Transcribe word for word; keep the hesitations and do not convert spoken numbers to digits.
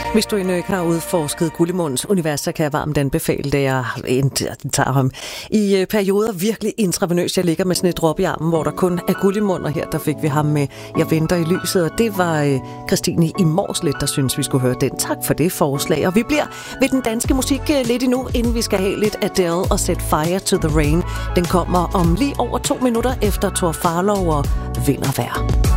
Hvis du endnu ikke har udforsket Gullimundens univers, så kan jeg varmt anbefale det. Jeg tager ham i perioder virkelig intravenøst. Jeg ligger med sådan et drop i armen, hvor der kun er Gullimund, og her der fik vi ham med Jeg venter i lyset, og det var Christine i Mårslet, der synes vi skulle høre den. Tak for det forslag, og vi bliver ved den danske musik lidt endnu, inden vi skal have lidt Adele og Set Fire to the Rain. Den kommer om lige over to minutter efter Thor Farlov og Vind og Vejr.